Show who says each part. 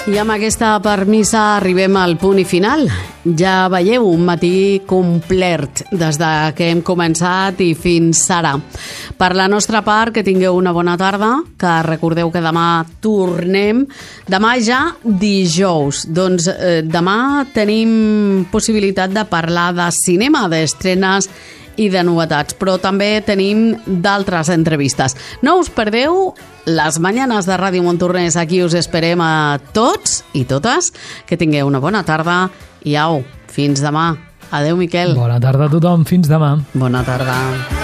Speaker 1: I amb aquesta permissa arribem al punt i final. Ja veieu, un matí complet des que hem començat i fins ara. Per la nostra part, que tingueu una bona tarda, que recordeu que demà tornem. Demà ja dijous. Doncs demà tenim possibilitat de parlar de cinema, d'estrenes i de novetats, però també tenim d'altres entrevistes. No us perdeu les mañanes de Ràdio Montornès. Aquí us esperem a tots i totes. Que tingueu una bona tarda i au, fins demà. Adeu, Miquel.
Speaker 2: Bona tarda a tothom, fins demà.
Speaker 1: Bona tarda.